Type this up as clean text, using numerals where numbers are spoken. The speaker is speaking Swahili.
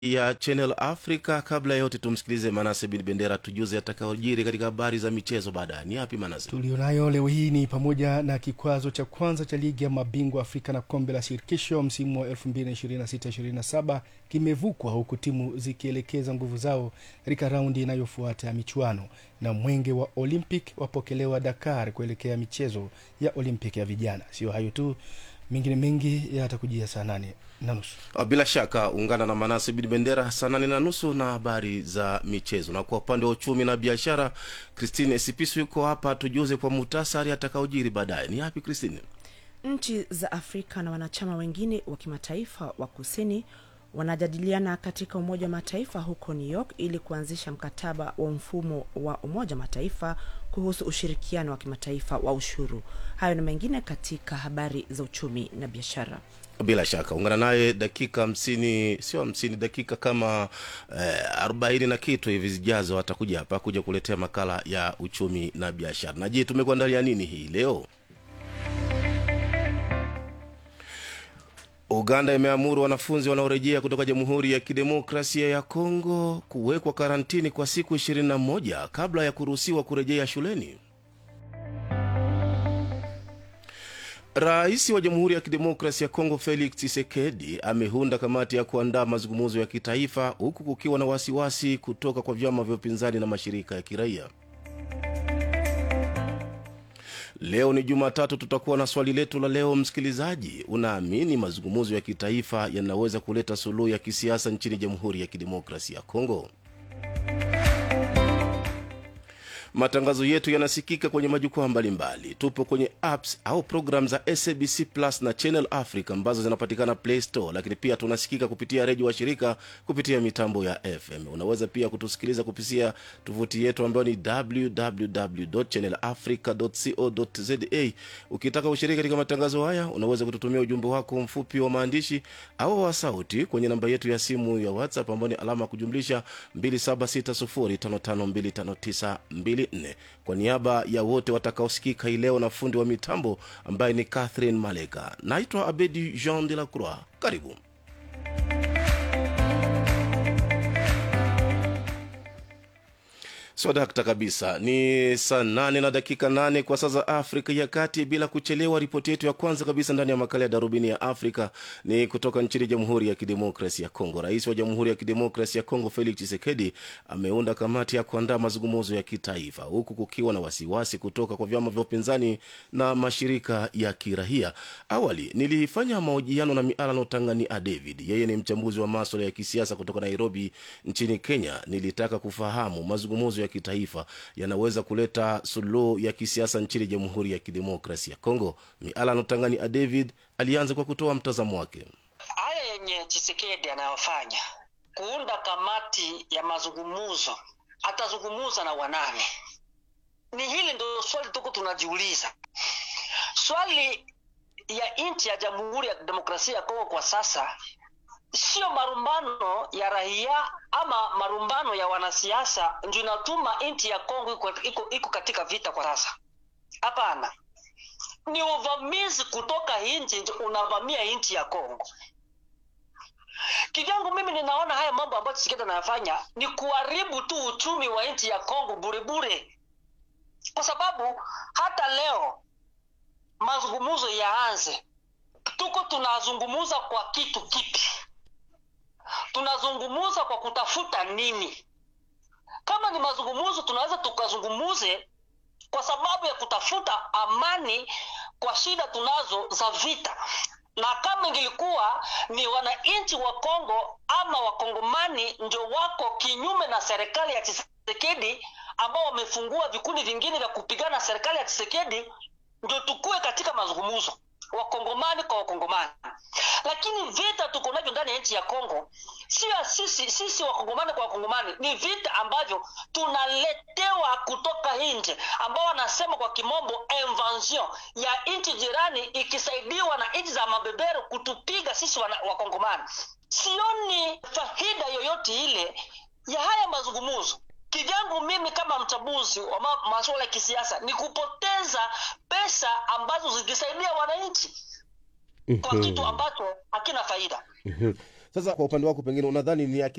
ya Channel Africa. Kabla yote tumsikilize Manase bin Bendera tujuze atakayojiri katika habari za michezo baadaye. Ni yapi Manase? Tulionayo leo hii ni pamoja na kikwazo cha kwanza cha ligi ya mabingwa Afrika na kombe la shirikisho msimu wa 2026-27 kimevukwa, huku timu zikielekeza nguvu zao katika raundi inayofuata ya michuano, na mwenge wa Olympic wapokelewa Dakar kuelekea michezo ya Olympic ya vijana. Sio hayo tu, mengine mengi yatakujia saa 8:30. Bila shaka ungana na Manase bin Bendera saa 8:30 na habari za michezo. Na kwa upande wa uchumi na biashara, Christine Sipisu yuko hapa tujuze kwa muhtasari atakayojiri baadaye. Ni yapi Christine? Nchi za Afrika na wanachama wengine wa kimataifa wa kusini wanajadiliana katika Umoja wa Mataifa huko New York ili kuanzisha mkataba wa mfumo wa Umoja wa Mataifa kuhusu ushirikiano wa kimataifa wa ushuru. Hayo na mengine katika habari za uchumi na biashara. Bila shaka ungana naye dakika 50, sio 50, dakika kama 40 na kitu hivi zijazo atakuja hapa kuja kuletea makala ya uchumi na biashara. Na je, tumekuandalia nini hii leo? Uganda imeamuru wanafunzi wanaorejea kutoka Jamhuri ya Kidemokrasia ya Kongo kuwekwa karantini kwa siku 21 kabla ya kuruhusiwa kurejea shuleni. Rais wa Jamhuri ya Kidemokrasia ya Kongo Felix Tshisekedi ameunda kamati ya kuandaa mazungumzo ya kitaifa, huku kukiwa na wasiwasi kutoka kwa vyama vya upinzani na mashirika ya kiraia. Leo ni Jumatatu, tutakuwa na swali letu la leo. Msikilizaji, unaamini mazungumzo ya kitaifa yanaweza kuleta suluhu ya kisiasa nchini Jamhuri ya Kidemokrasia ya Kongo? Matangazo yetu yanasikika kwenye majukwaa mbalimbali. Tupo kwenye apps au program za SABC Plus na Channel Africa ambazo zinapatikana Play Store, lakini pia tunasikika kupitia redio wa shirika kupitia mitambo ya FM. Unaweza pia kutusikiliza kupitia tovuti yetu ambayo ni www.channelafrica.co.za. Ukitaka ushiriki katika matangazo haya, unaweza kututumia ujumbe wako mfupi wa maandishi au wa sauti kwenye namba yetu ya simu ya WhatsApp ambayo ni alama kujumlisha 2760552592. Kwa niaba ya wote watakaosikika hii leo na fundi wa mitambo ambaye ni Catherine Maleka, naitwa Abedi Jean de la Croix. Karibu. Swadakta kabisa, ni saa 8 na dakika 8 kwa saa za Afrika ya Kati. Bila kuchelewa, ripoti yetu ya kwanza kabisa ndani ya makala ya Darubini ya Afrika ni kutoka nchini Jamhuri ya Kidemokrasia ya Kongo. Rais wa Jamhuri ya Kidemokrasia ya Kongo Felix Tshisekedi ameunda kamati ya kuandaa mazungumzo ya kitaifa, huku kukiwa na wasiwasi kutoka kwa vyama vya upinzani na mashirika ya kiraia. Awali nilifanya mahojiano na Mialano Tanganyika David, yeye ni mchambuzi wa masuala ya kisiasa kutoka Nairobi nchini Kenya. Nilitaka kufahamu mazungumzo ya kitaifa yanaweza kuleta suluhu ya kisiasa nchini Jamhuri ya Kidemokrasia ya Kongo. Mialano Tanganyika David alianza kwa kutoa mtazamo wake. Haya yenye Tshisekedi anayofanya kuunda kamati ya mazungumzo, atazungumza na wanane? Ni hili ndio swali tuko tunajiuliza. Swali ya nchi ya Jamhuri ya Demokrasia ya Kongo kwa sasa sio marumbano ya raia ama marumbano ya wanasiasa ndio inatuma nchi ya Kongo iko katika vita kwa sasa. Hapana. Ni uvamizi kutoka nchi unavamia nchi ya Kongo. Kivyangu mimi ninaona haya mambo ambayo Tshisekedi anayafanya ni kuharibu tu uchumi wa nchi ya Kongo bure. Kwa sababu hata leo mazungumzo yaanze, tuko tunazungumza kwa kitu kipi? Tunazungumza kwa kutafuta nini? Kama ni mazungumzo, tunaweza tukazungumuze kwa sababu ya kutafuta amani kwa shida tunazo za vita. Na kama ingilikuwa ni wananchi wa Kongo ama wakongomani ndio wako kinyume na serikali ya Tshisekedi ambao wamefungua vikundi vingine vya kupigana serikali ya Tshisekedi, ndio tukue katika mazungumzo wakongomani kwa wakongomani. Lakini vita tuko navyo ndani ya nchi ya Kongo sio sisi wakongomani kwa wakongomani, ni vita ambavyo tunaletewa kutoka nje, ambao wanasema kwa kimombo invasion ya nchi jirani ikisaidiwa na nchi za mabeberu kutupiga sisi wakongomani. Sioni faida yoyote ile ya haya mazungumzo. Kivyangu mimi kama mchambuzi wa masuala ya kisiasa ni kupoteza pesa ambazo zikisaidia wananchi kwa kitu ambacho hakina faida. Sasa kwa upande wako pengine unadhani ni